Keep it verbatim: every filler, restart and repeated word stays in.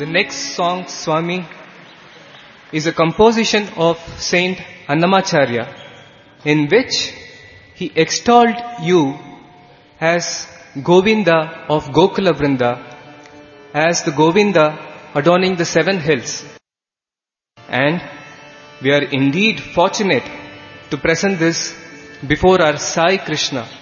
The next song, Swami, is a composition of Saint Annamacharya, in which he extolled you as Govinda of Gokula Vrinda, as the Govinda adorning the seven hills. And we are indeed fortunate to present this before our Sai Krishna.